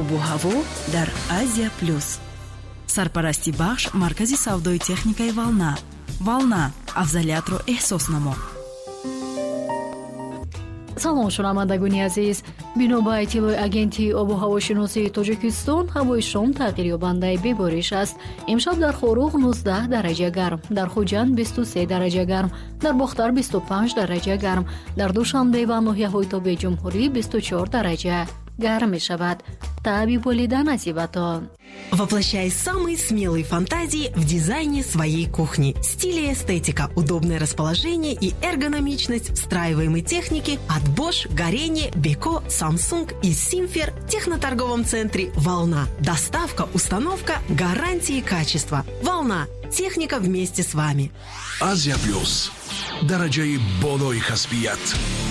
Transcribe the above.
обу ҳаво дар Азия Плюс. Сарпарасти бахш маркази савдои техникаи Волна. Волна, афзалиятро эҳсос намо. салом шунавандагони азиз, бино ба иттилои агентии обу ҳавошиносии Тоҷикистон, ҳавои шом тағйирёбандаи бебориш аст. имшаб дар Хоруғ 19 дараҷа гарм, дар Хуҷанд 23 дараҷа гарм, дар Бохтар 25 дараҷа гарм, дар Душанбе ва ноҳияҳои Тобеҷумҳурӣ 24 дараҷа гарм мешавад. Таби болида насибатон. Воплощай самые смелые фантазии в дизайне своей кухни. Стиль и эстетика, удобное расположение и эргономичность встраиваемой техники от Bosch, Горение, Beko, Samsung и Simfer в техноторговом центре «Волна». Доставка, установка, гарантии качества. «Волна». Техника вместе с вами. Азия Плюс. Дараджаи болои касбият.